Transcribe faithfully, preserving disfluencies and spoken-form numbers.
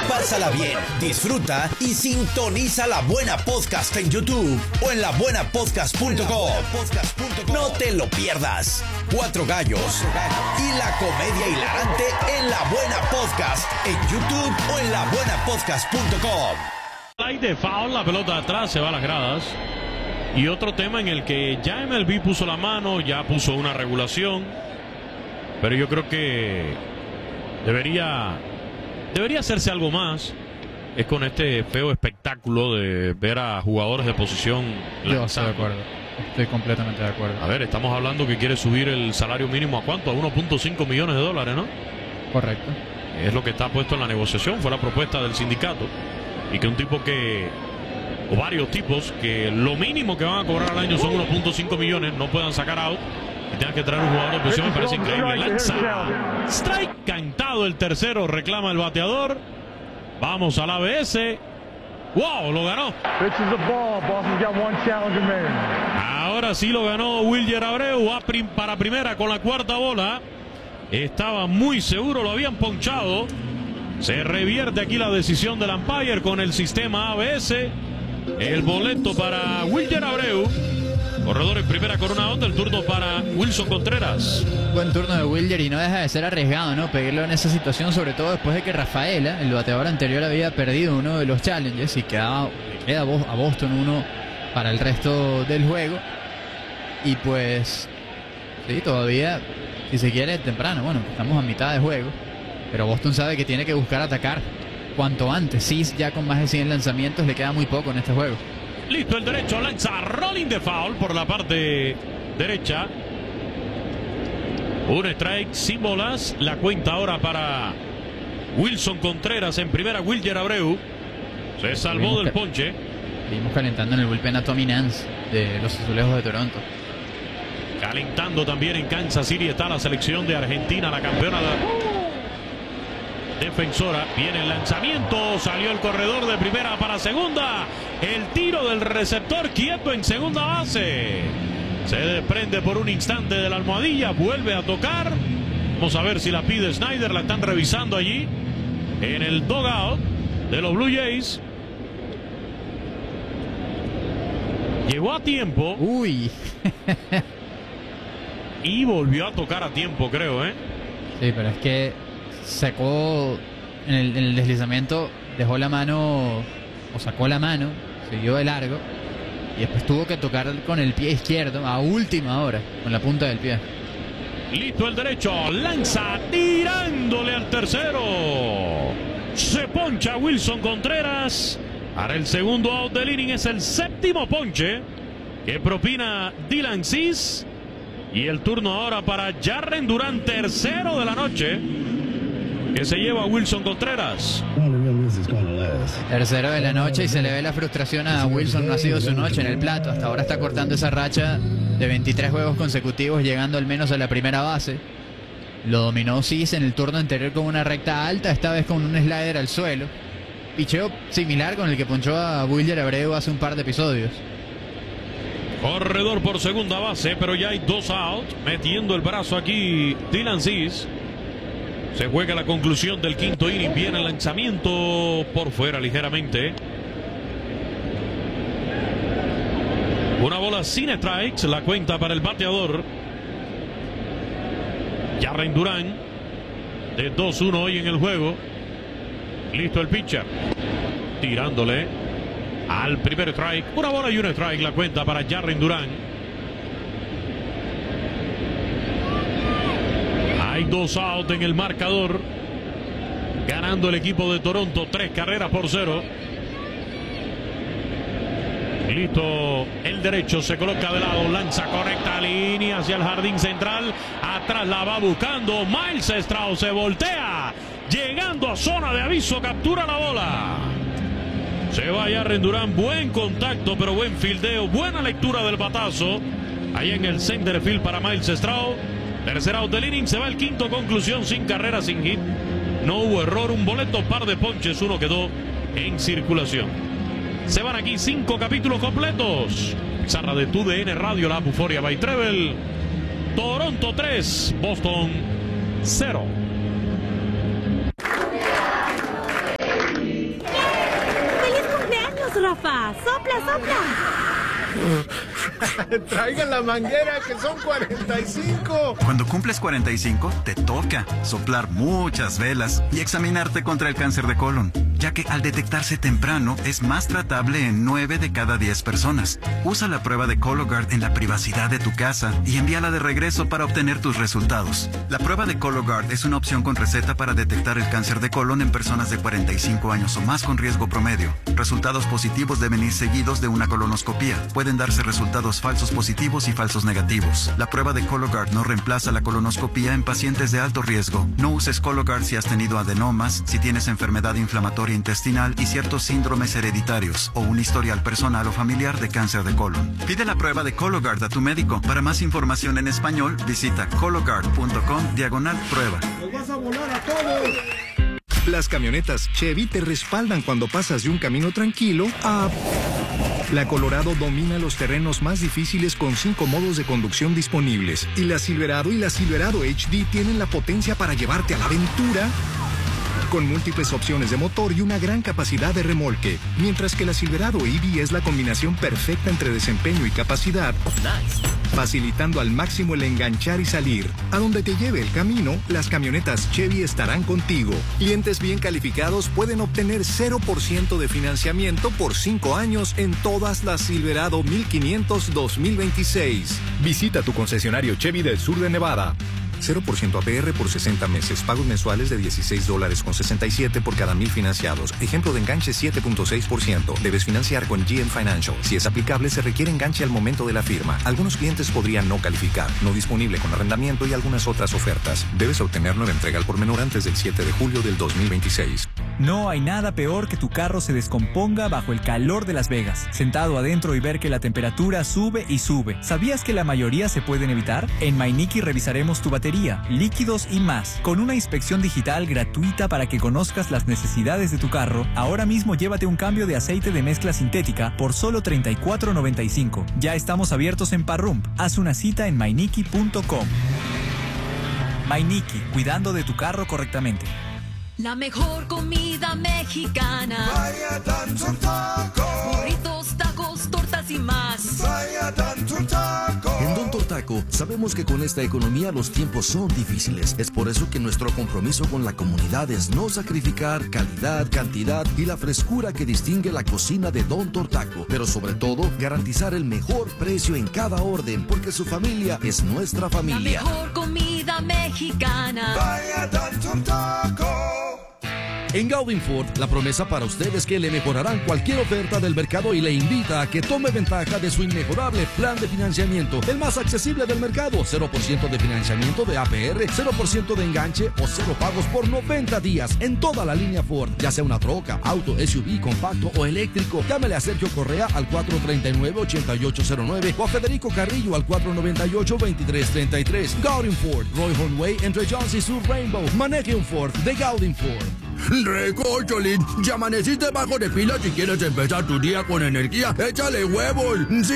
Pásala bien, disfruta y sintoniza La Buena Podcast en YouTube o en la buena podcast punto com. No te lo pierdas. Cuatro gallos y la comedia hilarante en La Buena Podcast en YouTube o en la buena podcast punto com. Hay de foul, la pelota atrás, se va a las gradas. Y otro tema en el que ya M L B puso la mano, ya puso una regulación. Pero yo creo que debería, debería hacerse algo más. Es con este feo espectáculo de ver a jugadores de posición lanzando. Yo estoy de acuerdo. Estoy completamente de acuerdo. A ver, estamos hablando que quiere subir el salario mínimo a cuánto, a uno punto cinco millones de dólares, ¿no? Correcto. Es lo que está puesto en la negociación, fue la propuesta del sindicato. Y que un tipo que, o varios tipos, que lo mínimo que van a cobrar al año son uno punto cinco millones, no puedan sacar out y tengan que traer un jugador de posición, me parece increíble. Lanza, strike, cantado el tercero, reclama el bateador. Vamos al A B S. ¡Wow! Lo ganó. Ahora sí lo ganó Wilyer Abreu. Va prim para primera con la cuarta bola. Estaba muy seguro, lo habían ponchado. Se revierte aquí la decisión del umpire con el sistema A B S. El boleto para Wilyer Abreu. Corredor en primera con una onda. El turno para Wilson Contreras. Buen turno de Wilyer y no deja de ser arriesgado, ¿no? Pedirlo en esa situación, sobre todo después de que Rafaela, el bateador anterior, había perdido uno de los challenges y quedaba, queda a Boston uno para el resto del juego. Y pues, sí, todavía, si se quiere, temprano. Bueno, estamos a mitad de juego. Pero Boston sabe que tiene que buscar atacar cuanto antes. Sí, ya con más de cien lanzamientos le queda muy poco en este juego. Listo el derecho, lanza rolling de foul por la parte derecha. Un strike sin bolas. La cuenta ahora para Wilson Contreras en primera. Wilyer Abreu se salvó del ponche. Vimos calentando en el bullpen a Tommy Nance de los Azulejos de Toronto. Calentando también en Kansas City está la selección de Argentina, la campeona defensora. Viene el lanzamiento, salió el corredor de primera para segunda. El tiro del receptor quieto en segunda base. Se desprende por un instante de la almohadilla, vuelve a tocar. Vamos a ver si la pide Snyder, la están revisando allí en el dugout de los Blue Jays. Llegó a tiempo. Uy. Y volvió a tocar a tiempo, creo, ¿eh? Sí, pero es que sacó en el, en el deslizamiento, dejó la mano, o sacó la mano, siguió de largo, y después tuvo que tocar con el pie izquierdo a última hora, con la punta del pie. Listo el derecho, lanza tirándole al tercero. Se poncha Wilson Contreras. Para el segundo out del inning, es el séptimo ponche que propina Dylan Cease. Y el turno ahora para Jarren Duran, tercero de la noche, que se lleva a Wilson Contreras. Tercero de la noche y se le ve la frustración a Wilson. No ha sido su noche en el plato. Hasta ahora está cortando esa racha de veintitrés juegos consecutivos, llegando al menos a la primera base. Lo dominó Cease en el turno anterior con una recta alta, esta vez con un slider al suelo. Picheo similar con el que ponchó a Wilyer Abreu hace un par de episodios. Corredor por segunda base, pero ya hay dos outs. Metiendo el brazo aquí Dylan Cease. Se juega la conclusión del quinto inning. Viene el lanzamiento por fuera ligeramente. Una bola sin strikes. La cuenta para el bateador Jarren Duran. De dos uno hoy en el juego. Listo el pitcher. Tirándole al primer strike. Una bola y un strike. La cuenta para Jarren Duran. Hay dos outs en el marcador. Ganando el equipo de Toronto. Tres carreras por cero. Listo el derecho. Se coloca de lado. Lanza correcta línea hacia el jardín central. Atrás la va buscando Miles Straw. Se voltea. Llegando a zona de aviso. Captura la bola. Se va Jarren Duran. Buen contacto, pero buen fildeo. Buena lectura del batazo. Ahí en el center field para Miles Straw. Tercer out del inning. Se va el quinto. Conclusión sin carrera, sin hit. No hubo error. Un boleto, par de ponches. Uno quedó en circulación. Se van aquí cinco capítulos completos. Pizarra de tu D N Radio, la Buforia by Treble. Toronto tres, Boston cero. Rafa! ¡Sopla, sopla! Traigan la manguera, que son cuarenta y cinco. Cuando cumples cuarenta y cinco, te toca soplar muchas velas y examinarte contra el cáncer de colon, ya que al detectarse temprano es más tratable en nueve de cada diez personas. Usa la prueba de Cologuard en la privacidad de tu casa y envíala de regreso para obtener tus resultados. La prueba de Cologuard es una opción con receta para detectar el cáncer de colon en personas de cuarenta y cinco años o más con riesgo promedio. Resultados positivos deben ir seguidos de una colonoscopía. Pueden darse resultados falsos positivos y falsos negativos. La prueba de Cologuard no reemplaza la colonoscopía en pacientes de alto riesgo. No uses Cologuard si has tenido adenomas, si tienes enfermedad inflamatoria intestinal y ciertos síndromes hereditarios o un historial personal o familiar de cáncer de colon. Pide la prueba de Cologuard a tu médico. Para más información en español, visita cologuard.com diagonal prueba. ¡Nos vas a volar a todos! Las camionetas Chevy te respaldan cuando pasas de un camino tranquilo a... La Colorado domina los terrenos más difíciles con cinco modos de conducción disponibles. Y la Silverado y la Silverado H D tienen la potencia para llevarte a la aventura con múltiples opciones de motor y una gran capacidad de remolque. Mientras que la Silverado E V es la combinación perfecta entre desempeño y capacidad, facilitando al máximo el enganchar y salir. A donde te lleve el camino, las camionetas Chevy estarán contigo. Clientes bien calificados pueden obtener cero por ciento de financiamiento por cinco años en todas las Silverado mil quinientos dos mil veintiséis. Visita tu concesionario Chevy del sur de Nevada. cero por ciento A P R por sesenta meses. Pagos mensuales de dieciséis dólares con sesenta y siete por cada mil financiados. Ejemplo de enganche siete punto seis por ciento. Debes financiar con G M Financial. Si es aplicable, se requiere enganche al momento de la firma. Algunos clientes podrían no calificar. No disponible con arrendamiento y algunas otras ofertas. Debes obtener nueva entrega al por menor antes del siete de julio del dos mil veintiséis. No hay nada peor que tu carro se descomponga bajo el calor de Las Vegas. Sentado adentro y ver que la temperatura sube y sube. ¿Sabías que la mayoría se pueden evitar? En MyNicky revisaremos tu batería, líquidos y más, con una inspección digital gratuita para que conozcas las necesidades de tu carro. Ahora mismo llévate un cambio de aceite de mezcla sintética por solo treinta y cuatro noventa y cinco. Ya estamos abiertos en Parrump. Haz una cita en my nicky punto com. MyNicky, cuidando de tu carro correctamente. La mejor comida mexicana. Vaya Tanto Taco. Burritos, tacos, tortas y más. Vaya Tanto Taco. En Don Tortaco sabemos que con esta economía los tiempos son difíciles. Es por eso que nuestro compromiso con la comunidad es no sacrificar calidad, cantidad y la frescura que distingue la cocina de Don Tortaco. Pero sobre todo, garantizar el mejor precio en cada orden, porque su familia es nuestra familia. La mejor comida mexicana. Vaya Tanto Taco. En Gaudin Ford, la promesa para usted es que le mejorarán cualquier oferta del mercado y le invita a que tome ventaja de su inmejorable plan de financiamiento, el más accesible del mercado. cero por ciento de financiamiento de A P R, cero por ciento de enganche o cero pagos por noventa días en toda la línea Ford, ya sea una troca, auto, S U V, compacto o eléctrico. Llámele a Sergio Correa al cuatro tres nueve, ocho ocho cero nueve o a Federico Carrillo al cuatro nueve ocho, dos tres tres tres. Gaudin Ford, Roy Hornway entre Jones y Sur Rainbow. Maneje un Ford de Gaudin Ford. Recocholín, ya amaneciste bajo de pila. Si quieres empezar tu día con energía, échale huevos. Sí,